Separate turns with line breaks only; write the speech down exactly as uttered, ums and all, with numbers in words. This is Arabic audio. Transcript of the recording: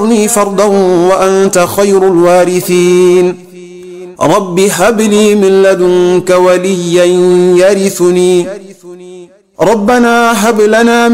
تذرني فردا وأنت خير الوارثين. رب هب لي من لدنك وليا يرثني. ربنا هب لنا